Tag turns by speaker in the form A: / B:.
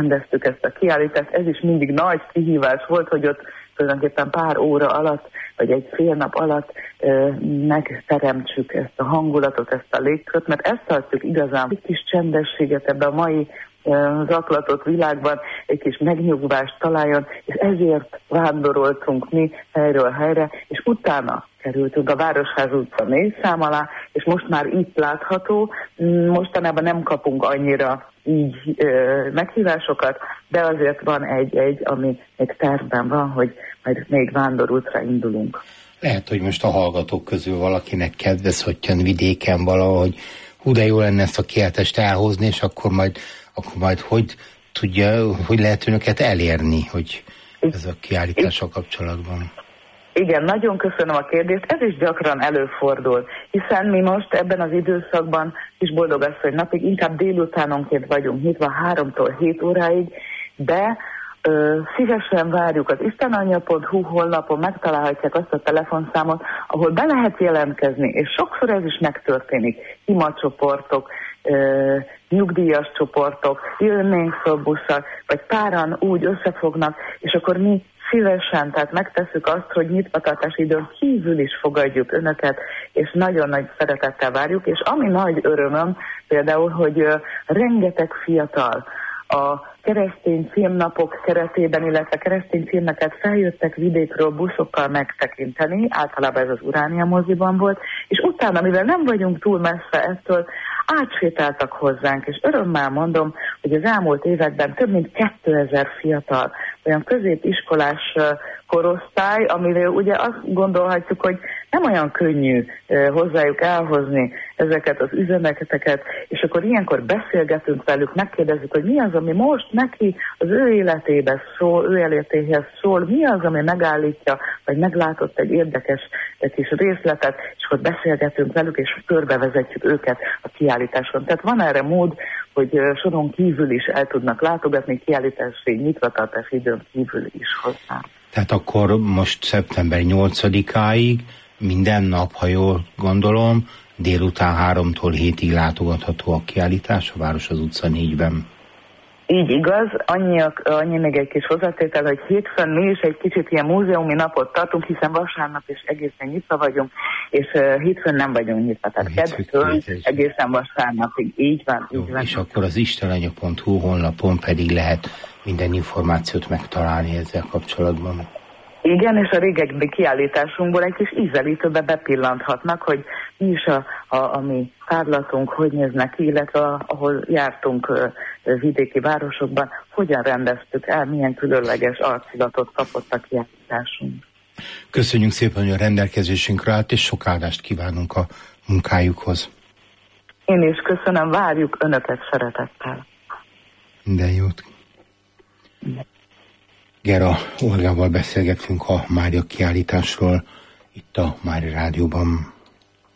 A: rendeztük ezt a kiállítást. Ez is mindig nagy kihívás volt, hogy ott tulajdonképpen pár óra alatt, vagy egy fél nap alatt megteremtsük ezt a hangulatot, ezt a légkört, mert ezt tartjuk igazán egy kis csendességet ebbe a mai zaklatott világban, egy kis megnyugvást találjon, és ezért vándoroltunk mi helyről helyre, és utána kerültünk a Városház utca 4 szám alá, és most már itt látható, mostanában nem kapunk annyira így meghívásokat, de azért van egy, ami még tervben van, hogy majd még vándorútra indulunk.
B: Lehet, hogy most a hallgatók közül valakinek kedve szotjan vidéken valahogy, hú, de jó lenne ezt a kiáltást elhozni, és akkor majd hogy tudja, hogy lehet önöket elérni, hogy ez a kiállítással kapcsolatban?
A: Igen, nagyon köszönöm a kérdést, ez is gyakran előfordul, hiszen mi most ebben az időszakban is Boldogasszony napig inkább délutánonként vagyunk nyitva 3-tól 7 óráig, de szívesen várjuk az istenanya.hu honlapon, megtalálhatják azt a telefonszámot, ahol be lehet jelentkezni, és sokszor ez is megtörténik. Imacsoportok, nyugdíjas csoportok, jönnénk föl busszal, vagy páran úgy összefognak, és akkor mi szívesen, tehát megtesszük azt, hogy nyitvatartási időn kívül is fogadjuk önöket, és nagyon nagy szeretettel várjuk, és ami nagy örömöm például, hogy rengeteg fiatal a keresztény filmnapok keretében, illetve keresztény filmeket feljöttek vidékről buszokkal megtekinteni, általában ez az Uránia moziban volt, és utána, mivel nem vagyunk túl messze ettől, átsétáltak hozzánk, és örömmel mondom, hogy az elmúlt években több mint 2000 fiatal, olyan középiskolás korosztály, amivel ugye azt gondolhatjuk, hogy nem olyan könnyű hozzájuk elhozni ezeket az üzeneteket, és akkor ilyenkor beszélgetünk velük, megkérdezzük, hogy mi az, ami most neki az ő életébe szól, ő életéhez szól, mi az, ami megállítja, vagy meglátott egy érdekes kis részletet, és akkor beszélgetünk velük, és körbevezetjük őket a kiállításon. Tehát van erre mód, hogy soron kívül is el tudnak látogatni, kiállítási nyitvatartási időn kívül is hozzá.
B: Tehát akkor most szeptember 8-áig minden nap, ha jól gondolom, délután 3-tól 7-ig látogatható a kiállítás a Város az utca 4-ben.
A: Így igaz, annyi még egy kis hozzátétel, hogy hétfőn mi is egy kicsit ilyen múzeumi napot tartunk, hiszen vasárnap is egészen nyitva vagyunk, és hétfőn nem vagyunk nyitva, tehát kedvtől egészen vasárnapig. Így van.
B: És akkor az istenanya.hu honlapon pedig lehet minden információt megtalálni ezzel kapcsolatban.
A: Igen, és a régebbi kiállításunkból egy kis ízelítőbe bepillanthatnak, hogy mi is a mi tárlatunk, hogy néznek ki, illetve ahol jártunk vidéki városokban, hogyan rendeztük el, milyen különleges arculatot kapott a kiállításunk.
B: Köszönjük szépen, hogy a rendelkezésünkre állt, és sok áldást kívánunk a munkájukhoz.
A: Én is köszönöm, várjuk önöket szeretettel.
B: Minden jót. Gera Olgával beszélgettünk a Mária kiállításról itt a Mária Rádióban.